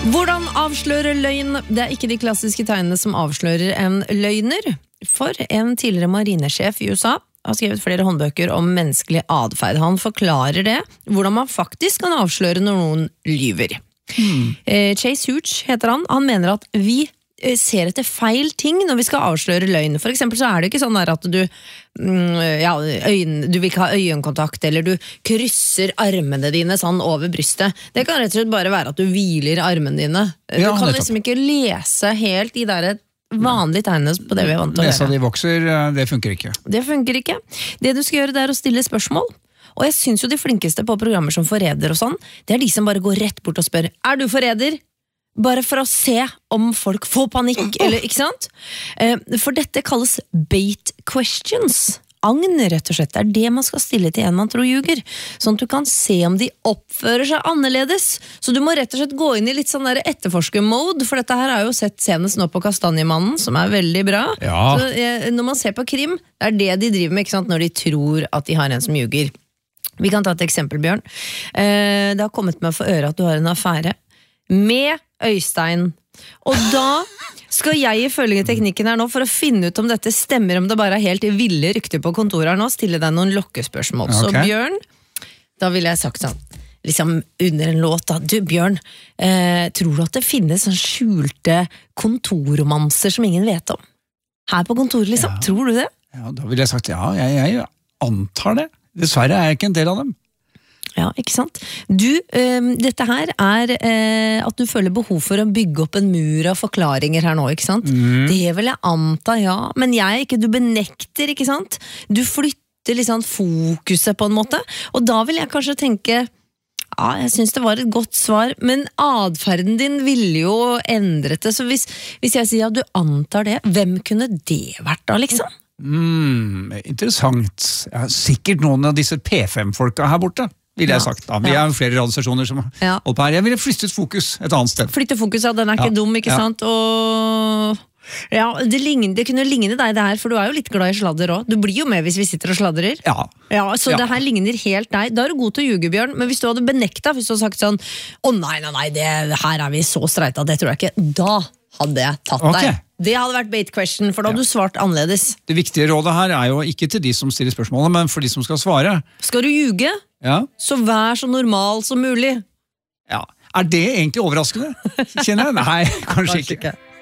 Hvordan avsløre løgn? Det ikke de klassiske tegnene som avslører en løgner. For en tidligere marinesjef I USA har skrevet flere håndbøker om menneskelig adferd. Han forklarer det, hvordan man faktisk kan avsløre når noen lyver. Chase Hooch heter han. Han mener at vi ser etter feil ting når vi skal avsløre løgn. For eksempel så det ikke sånn der at du du vil ikke ha øyekontakt, eller du krysser armene dine sånn over brystet. Det kan rett og slett bare være at du hviler armene dine. Du kan liksom ikke lese helt de der vanlige tegnene på det vi vant til å gjøre. Lesa de vokser, det funker ikke. Det funker ikke. Det du skal gjøre det å stille spørsmål. Og jeg synes jo de flinkeste på programmer som Forræder og sånn, det de som bare går rett bort og spør, du forræder? Bare for å se om folk får panikk, eller ikke sant? For dette kalles bait questions. Agn, rett og slett, det man skal stille til en man tror ljuger. Sånn at du kan se om de oppfører seg annerledes. Så du må rett og slett gå inn I litt sånn der etterforsker-mode, for dette her har jo sett senest nå på Kastanjemannen, som veldig bra. Ja. Så, når man ser på krim, det det de driver med, ikke sant? Når de tror at de har en som ljuger. Vi kan ta et eksempel, Bjørn. Det har kommet meg for øre at du har en affære med Øystein. Og da skal jeg ifølge teknikken her nå, for å finne ut om dette stemmer, om det bare helt ville rykter på kontoret her nå, stille deg noen lokkespørsmål. Okay. Så Bjørn, da ville jeg sagt sånn, liksom under en låt da, du Bjørn, tror du at det finnes sånn skjulte kontorromanser som ingen vet om? Her på kontoret liksom, tror du det? Ja, da ville jeg sagt jeg antar det. Dessverre jeg ikke en del av dem. Ja, ikke sant? Du, dette her at du føler behov for å bygge opp en mur av forklaringer her nå, ikke sant? Det vil jeg anta, ja. Men du benekter, ikke sant? Du flytter liksom fokuset på en måte. Og da vil jeg kanskje tenke, jeg synes det var et godt svar, men adferden din ville jo endre det. Så hvis jeg sier at du antar det, hvem kunne det vært da, liksom? Interessant. Sikkert noen av disse P5-folka her borte. Ville jeg sagt da. Vi flere radiostasjoner som holdt på her. Jeg ville flyttet fokus et annet sted. Flytte fokus, den ikke dum, ikke sant? Og det kunne ligne deg det her, for du jo litt glad I sladder også. Du blir jo med hvis vi sitter og sladrer. Ja, så det her ligner helt deg. Da du god til å ljuge, Bjørn, men hvis du hadde benektet, hvis du hadde sagt sånn, nei, her vi så streita, det tror jeg ikke. Da hadde jeg tatt deg. Det hadde vært bait question, for da hadde du svart annerledes. Det viktige rådet her jo ikke til de som stiller spørsmålet, men for de som skal svare. Skal du ljuge? Så vær så normal som mulig. Ja, det egentlig overraskende? Kjenner jeg? Nei, kanskje ikke.